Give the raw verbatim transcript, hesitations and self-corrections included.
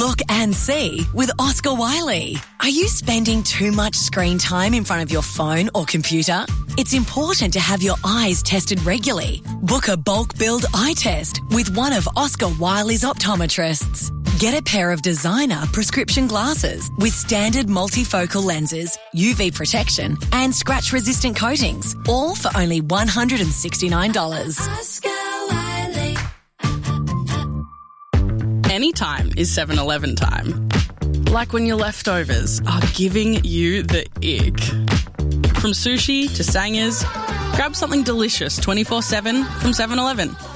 Look and see with Oscar Wiley. Are you spending too much screen time in front of your phone or computer? It's important to have your eyes tested regularly. Book a bulk billed eye test with one of Oscar Wiley's optometrists. Get a pair of designer prescription glasses with standard multifocal lenses, U V protection and scratch-resistant coatings, all for only one hundred sixty-nine dollars. Oscar Wiley. Anytime is seven eleven time. Like when your leftovers are giving you the ick. From sushi to sangers, grab something delicious twenty-four seven from seven eleven.